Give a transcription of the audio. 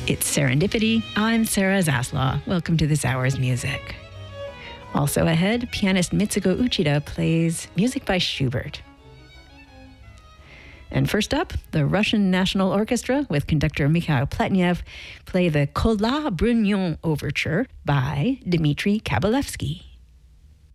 It's Serendipity. I'm Sarah Zaslaw. Welcome to this hour's music. Also ahead, pianist Mitsuko Uchida plays music by Schubert. And first up, the Russian National Orchestra with conductor Mikhail Pletnev play the Kola Brunyon Overture by Dmitri Kabalevsky.